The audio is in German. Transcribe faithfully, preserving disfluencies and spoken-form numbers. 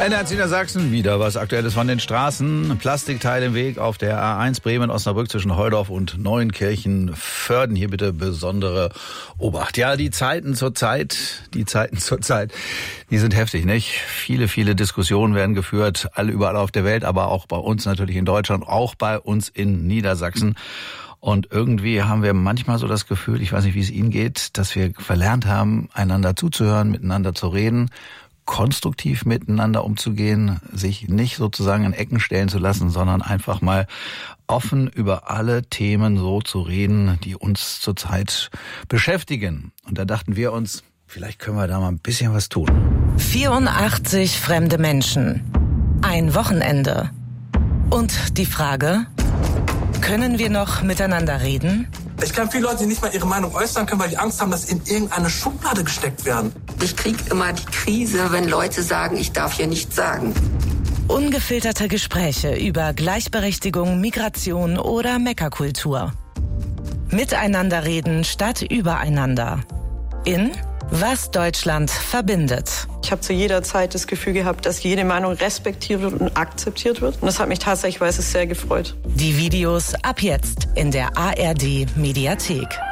N R Niedersachsen, wieder was Aktuelles von den Straßen. Plastikteile im Weg auf der A eins Bremen-Osnabrück zwischen Heudorf und Neunkirchen-Vörden. Hier bitte besondere Obacht. Ja, die Zeiten zur Zeit, die Zeiten zur Zeit, die sind heftig, nicht? Viele, viele Diskussionen werden geführt, alle überall auf der Welt, aber auch bei uns natürlich in Deutschland, auch bei uns in Niedersachsen. Und irgendwie haben wir manchmal so das Gefühl, ich weiß nicht, wie es Ihnen geht, dass wir verlernt haben, einander zuzuhören, miteinander zu reden, konstruktiv miteinander umzugehen, sich nicht sozusagen in Ecken stellen zu lassen, sondern einfach mal offen über alle Themen so zu reden, die uns zurzeit beschäftigen. Und da dachten wir uns, vielleicht können wir da mal ein bisschen was tun. vierundachtzig fremde Menschen. Ein Wochenende. Und die Frage, können wir noch miteinander reden? Ich kenne viele Leute, die nicht mal ihre Meinung äußern können, weil die Angst haben, dass sie in irgendeine Schublade gesteckt werden. Ich kriege immer die Krise, wenn Leute sagen, ich darf hier nichts sagen. Ungefilterte Gespräche über Gleichberechtigung, Migration oder Meckerkultur. Miteinander reden statt übereinander. In Was Deutschland verbindet. Ich habe zu jeder Zeit das Gefühl gehabt, dass jede Meinung respektiert wird und akzeptiert wird. Und das hat mich tatsächlich sehr gefreut. Die Videos ab jetzt in der A R D Mediathek.